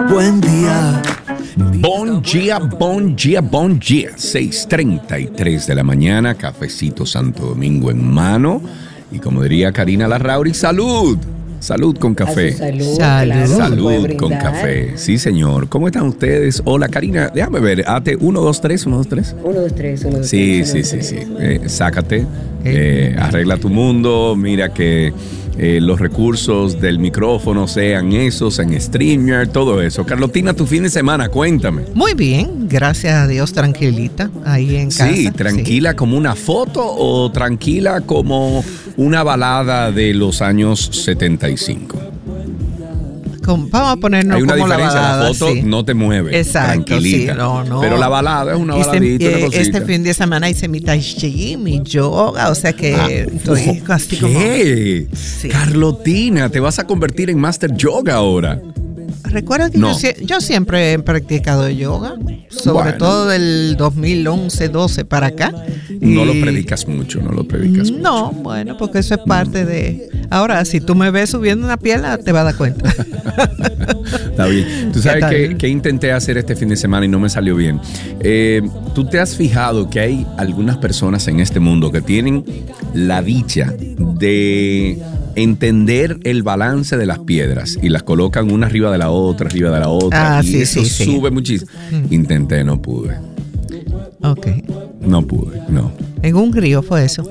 Buen día. Bon día, bon día, bon día. 6:33 de la mañana, cafecito Santo Domingo en mano. Y como diría Karina Larrauri, salud. Salud con café. Salud, Salud con café. Sí, señor. ¿Cómo están ustedes? Hola, Karina. Déjame ver. Hazte 1, 2, 3, 1, 2, 3. 1, 2, 3, 1, 2, 3. Sí. Sácate. Arregla tu mundo. Mira que los recursos del micrófono sean esos, en StreamYard, todo eso. Carlotina, tu fin de semana, cuéntame. Muy bien, gracias a Dios, tranquilita, ahí en casa. Sí, tranquila como una foto o tranquila como una balada de los años 75. Vamos a ponernos Hay una como diferencia, la balada, la foto sí. no te mueve. Exacto, tranquilita. sí, no. Pero la balada es una baladita, una cosita. Este fin de semana hice mi tai chi, mi yoga, o sea que estoy así como... ¿Qué? Sí. Carlotina, te vas a convertir en Master Yoga ahora. Recuerda que No. yo siempre he practicado yoga, sobre Bueno. todo del 2011-12 para acá. No lo Y- predicas mucho. No, bueno, porque eso es parte de... Ahora, si tú me ves subiendo una pierna, te vas a dar cuenta. Está bien. Tú sabes ¿Qué tal? que intenté hacer este fin de semana y no me salió bien. ¿Tú te has fijado que hay algunas personas en este mundo que tienen la dicha de entender el balance de las piedras y las colocan una arriba de la otra, Ah, y sí, eso sí. sube muchísimo? Intenté, no pude. Ok. No pude, no. En un río fue eso.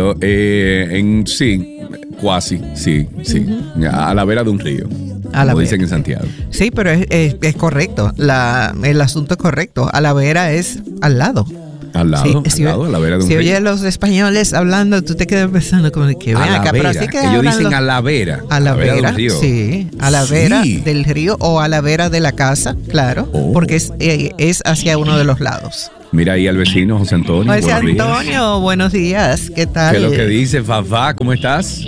Sí, cuasi, sí. A la vera de un río. A la como vera. dicen en Santiago. Sí, pero es correcto. El asunto es correcto. A la vera es al lado. Al lado, Sí, a la vera de un si río. oyes los españoles hablando, tú te quedas pensando como que ven A la acá, pero vera. así que Ellos hablan dicen los- a la vera. a la de vera, un río. sí, a la Sí. vera del río o a la vera de la casa, claro, Oh. porque es hacia uno de los lados. Mira ahí al vecino José Antonio. José buenos días. Antonio, buenos días, ¿qué tal? ¿Qué es lo que dice, Fafá? ¿Cómo estás?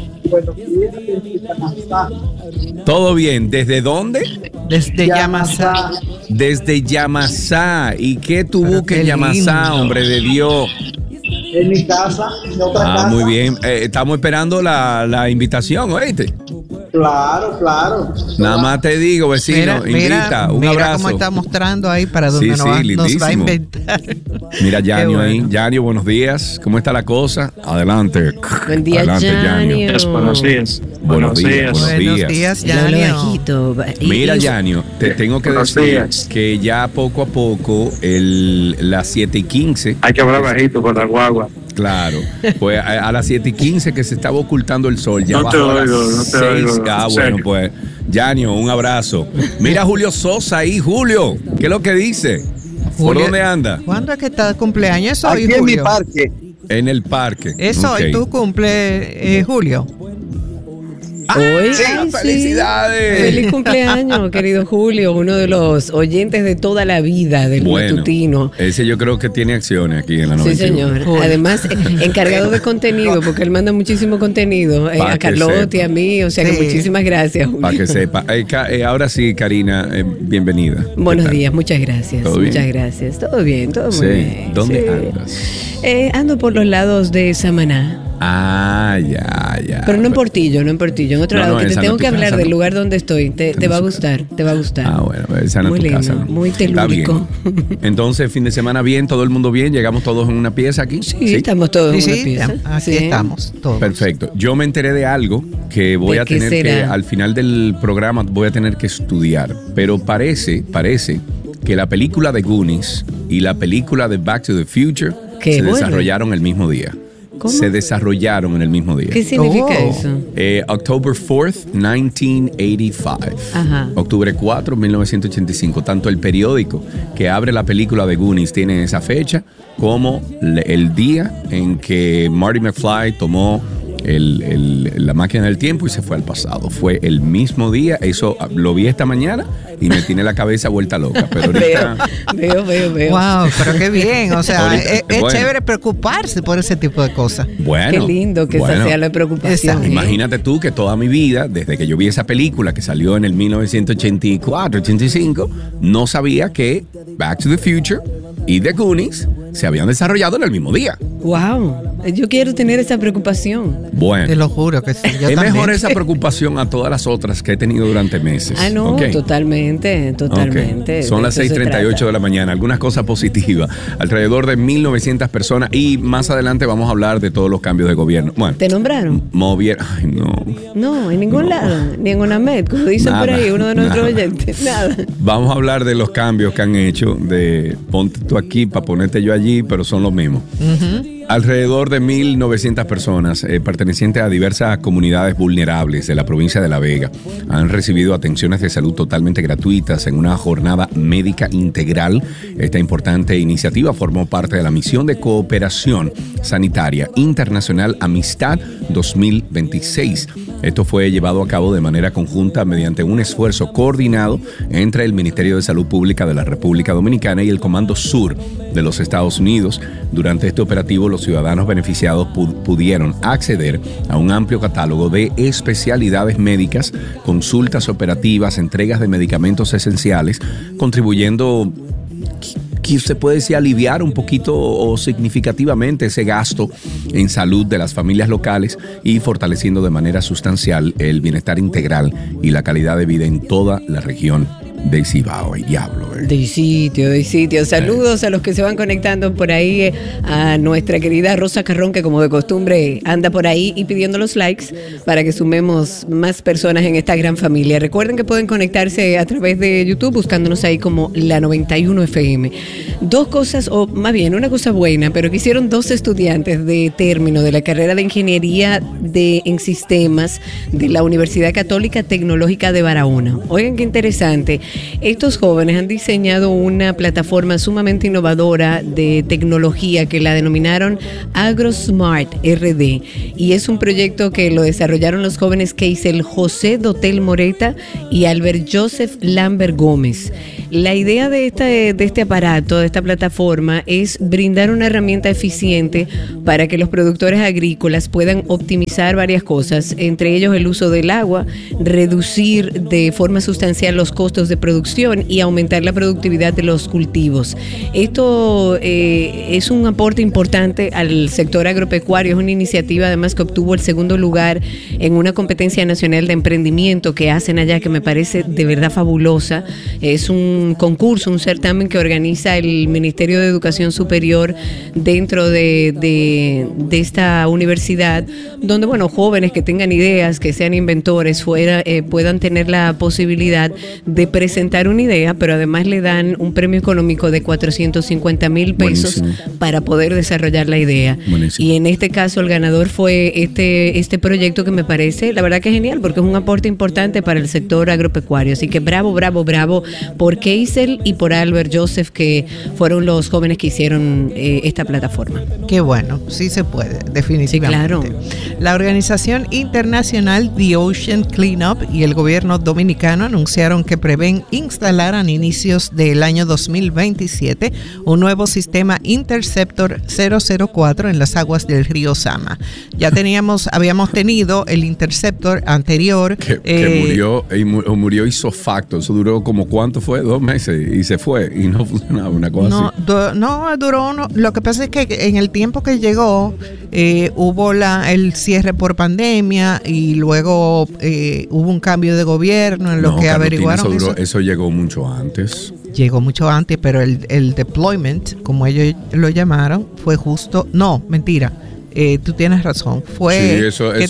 Todo bien. ¿Desde dónde? Desde Yamasá. Desde Yamasá. ¿Y qué tu Pero buque qué en Yamasá, lindo. hombre de Dios? En mi casa, en otra casa. Muy bien. Estamos esperando la invitación, ¿oíste? Claro. Nada más te digo, vecino, invita. Un mira abrazo. cómo está mostrando ahí para Sí, donde sí, nos va a lindísimo. inventar. Mira, Yanio Qué ahí. bueno. Yanio, buenos días. ¿Cómo está la cosa? Adelante. Buen día, Adelante, Yanio. Buenos días. Buenos días. Buenos días, Yanio. bajito. Mira, Yanio, te tengo que Buenos decir días. que ya poco a poco, las 7:15, Hay que hablar bajito con la guagua. claro, pues a las 7:15 que se estaba ocultando el sol, ya No te bajó a las oigo, no te 6. oigo, Ah, en bueno, serio. pues, Yanio, un abrazo. Mira Julio Sosa ahí, Julio, ¿qué es lo que dice? ¿Por Julio, dónde anda? ¿Cuándo es que está de cumpleaños? Es hoy, Aquí en mi Julio. parque. En el parque. Es hoy, Ok. tú cumple, Julio. Hoy, Sí, ay, sí. felicidades. Feliz cumpleaños, querido Julio, uno de los oyentes de toda la vida del matutino. Ese yo creo que tiene acciones aquí en la Sí, 91. señor. Además, encargado de contenido, porque él manda muchísimo contenido Pa' a que Carlotti, sepa. a mí, o sea que Sí. muchísimas gracias, Julio. Para que sepa. Ahora sí, Karina, bienvenida. Buenos ¿Qué tal? días, muchas gracias. ¿Todo bien? Muchas gracias. Todo bien, todo muy Sí. bien. ¿Dónde Sí. andas? Ando por los lados de Samaná. Ah, ya. Pero no en Portillo, no en Portillo, en otro No, lado, no, que te esa no tengo es tu que hablar casa, del ¿no? lugar donde estoy. Te no va a es tu gustar, te va a gustar. Ah, bueno, esa no Muy es tu lindo, casa, ¿no? muy Está telúrico. bien. Entonces, fin de semana bien, todo el mundo bien, llegamos todos en una pieza aquí. Sí, estamos todos en Sí, una sí, pieza. aquí Sí. estamos todos. Perfecto. Yo me enteré de algo que voy ¿De a qué tener que, será? al final del programa, voy a tener que estudiar. Pero parece que la película de Goonies y la película de Back to the Future Qué se bueno. desarrollaron el mismo día. ¿Cómo? Se desarrollaron en el mismo día. ¿Qué significa Oh. eso? October 4th, 1985. Ajá. Octubre 4, 1985. Tanto el periódico que abre la película de Goonies tiene esa fecha, como el día en que Marty McFly tomó la máquina del tiempo y se fue al pasado. Fue el mismo día. Eso lo vi esta mañana y me tiene la cabeza vuelta loca. Pero ahorita... Veo. Wow, pero qué bien. O sea, Ahorita, es bueno. chévere preocuparse por ese tipo de cosas. Bueno, Qué lindo que esa sea la preocupación. Exacto. ¿eh? Imagínate tú que toda mi vida, desde que yo vi esa película que salió en el 1984, 85, no sabía que Back to the Future y The Goonies se habían desarrollado en el mismo día. Wow. Yo quiero tener esa preocupación. Bueno. Te lo juro que sí. Yo es también. mejor esa preocupación a todas las otras que he tenido durante meses. Ah, no, ¿ok? totalmente. Ok. Son las 6:38 de la mañana. Algunas cosas positivas. Alrededor de 1.900 personas. Y más adelante vamos a hablar de todos los cambios de gobierno. Bueno. ¿Te nombraron? Ay, no. No, en ningún lado. Ni en UNAMED, como dicen Nada, por ahí uno de nuestros nada. oyentes. Nada. Vamos a hablar de los cambios que han hecho. De ponte tú aquí para ponerte yo allí, pero son los mismos. Alrededor de 1.900 personas pertenecientes a diversas comunidades vulnerables de la provincia de La Vega han recibido atenciones de salud totalmente gratuitas en una jornada médica integral. Esta importante iniciativa formó parte de la misión de cooperación sanitaria internacional Amistad 2026. Esto fue llevado a cabo de manera conjunta mediante un esfuerzo coordinado entre el Ministerio de Salud Pública de la República Dominicana y el Comando Sur de los Estados Unidos. Durante este operativo, los ciudadanos beneficiados pudieron acceder a un amplio catálogo de especialidades médicas, consultas operativas, entregas de medicamentos esenciales, contribuyendo, que se puede decir, aliviar un poquito o significativamente ese gasto en salud de las familias locales y fortaleciendo de manera sustancial el bienestar integral y la calidad de vida en toda la región de Cibao. Diablo. De sitio. Saludos a los que se van conectando por ahí, a nuestra querida Rosa Carrón, que como de costumbre anda por ahí y pidiendo los likes para que sumemos más personas en esta gran familia. Recuerden que pueden conectarse a través de YouTube buscándonos ahí como la 91 FM. Dos cosas, o más bien una cosa buena, pero que hicieron dos estudiantes de término de la carrera de Ingeniería en Sistemas de la Universidad Católica Tecnológica de Barahona. Oigan qué interesante. Estos jóvenes han diseñado una plataforma sumamente innovadora de tecnología que la denominaron AgroSmart RD, y es un proyecto que lo desarrollaron los jóvenes Keisel José Dotel Moreta y Albert Joseph Lambert Gómez. La idea de este aparato, de esta plataforma, es brindar una herramienta eficiente para que los productores agrícolas puedan optimizar varias cosas, entre ellos el uso del agua, reducir de forma sustancial los costos de producción y aumentar la productividad de los cultivos. Esto es un aporte importante al sector agropecuario. Es una iniciativa además que obtuvo el segundo lugar en una competencia nacional de emprendimiento que hacen allá, que me parece de verdad fabulosa. Es un concurso, un certamen que organiza el Ministerio de Educación Superior dentro de esta universidad, donde, bueno, jóvenes que tengan ideas, que sean inventores, puedan tener la posibilidad de presentar una idea, pero además le dan un premio económico de 450,000 pesos. Buenísimo. Para poder desarrollar la idea. Buenísimo. Y en este caso el ganador fue este proyecto, que me parece la verdad que genial, porque es un aporte importante para el sector agropecuario. Así que bravo por Keisel y por Albert Joseph, que fueron los jóvenes que hicieron esta plataforma. Qué bueno, sí se puede, definitivamente. Sí, claro. La organización internacional The Ocean Cleanup y el gobierno dominicano anunciaron que prevén instalar a inicios del año 2027 un nuevo sistema Interceptor 004 en las aguas del río Sama. Ya habíamos tenido el Interceptor anterior que murió isofacto. Eso duró como, ¿cuánto fue? 2 meses y se fue y no funcionaba, una cosa así. Duró uno. Lo que pasa es que en el tiempo que llegó hubo el cierre por pandemia y luego hubo un cambio de gobierno en lo que averiguaron. Eso llegó mucho antes. Llegó mucho antes, pero el deployment, como ellos lo llamaron, fue justo. No, mentira. Tú tienes razón. Fue que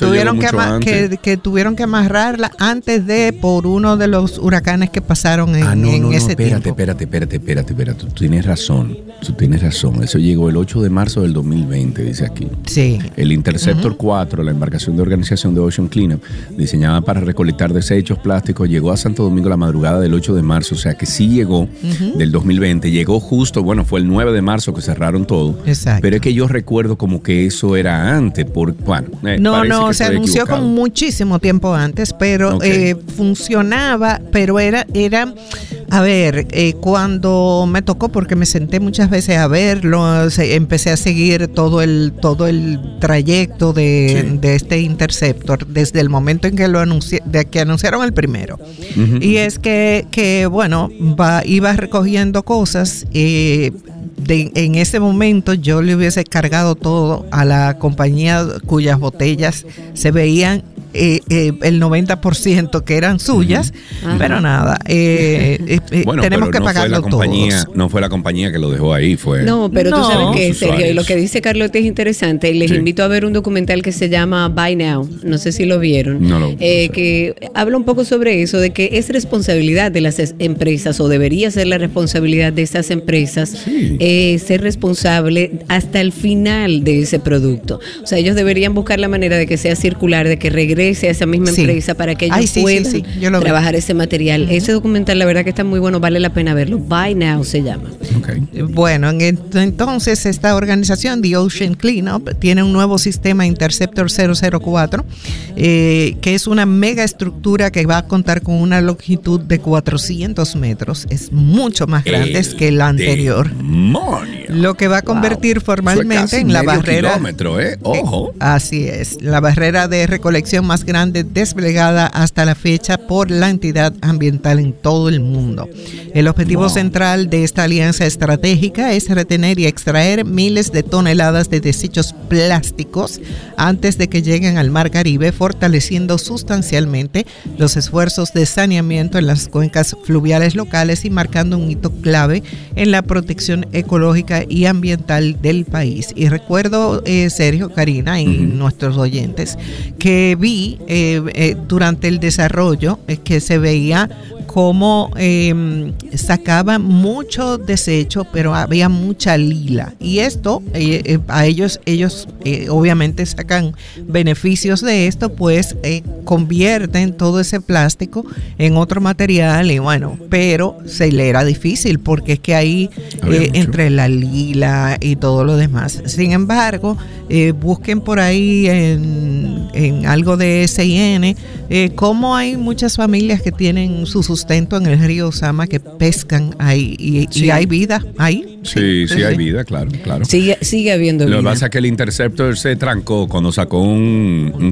tuvieron que amarrarla antes por uno de los huracanes que pasaron en ese tiempo. Espérate. Tú tienes razón. Eso llegó el 8 de marzo del 2020, dice aquí. Sí. El Interceptor 4, la embarcación de organización de Ocean Cleanup, diseñada para recolectar desechos plásticos, llegó a Santo Domingo la madrugada del 8 de marzo. O sea que sí llegó del 2020. Llegó justo, fue el 9 de marzo que cerraron todo. Exacto. Pero es que yo recuerdo como que eso era antes, se anunció con muchísimo tiempo antes, pero funcionaba, pero era cuando me tocó, porque me senté muchas veces a verlo, empecé a seguir todo el trayecto de este Interceptor desde el momento en que que anunciaron el primero. Y es que iba recogiendo cosas en ese momento yo le hubiese cargado todo a la compañía cuyas botellas se veían el 90% que eran suyas, pero nada, bueno, tenemos pero que no pagarlo todos. No fue la compañía que lo dejó ahí, fue... No, pero tú sabes que, Sus Sergio, y usuarios. lo que dice Carlote es interesante. Les invito a ver un documental que se llama Buy Now. No sé si lo vieron. No. Que habla un poco sobre eso, de que es responsabilidad de las empresas, o debería ser la responsabilidad de esas empresas, ser responsable hasta el final de ese producto. O sea, ellos deberían buscar la manera de que sea circular, de que regrese a esa misma empresa para que ellos puedan trabajar ese material. Ese documental, la verdad que está muy bueno, vale la pena verlo. Buy Now se llama. Bueno, entonces esta organización, The Ocean Cleanup, tiene un nuevo sistema Interceptor 004, que es una mega estructura que va a contar con una longitud de 400 metros. Es mucho más grande que la anterior. Lo que va a convertir formalmente en la barrera. Kilómetro, ojo. Así es, la barrera de recolección más grande desplegada hasta la fecha por la entidad ambiental en todo el mundo. El objetivo central de esta alianza estratégica es retener y extraer miles de toneladas de desechos plásticos antes de que lleguen al Mar Caribe, fortaleciendo sustancialmente los esfuerzos de saneamiento en las cuencas fluviales locales y marcando un hito clave en la protección ecológica y ambiental del país. Y recuerdo, Sergio, Karina y nuestros oyentes, que vi durante el desarrollo que se veía cómo sacaba mucho desecho, pero había mucha lila. Y esto, a ellos obviamente sacan beneficios de esto, pues convierten todo ese plástico en otro material y bueno, pero se le era difícil porque es que ahí entre la lila y todo lo demás. Sin embargo, busquen por ahí en algo de S&N cómo hay muchas familias que tienen su sustento en el río Sama, que pescan ahí y hay vida ahí. Sí, hay vida, claro. Sigue habiendo vida. Lo que pasa es que el Interceptor se trancó cuando sacó un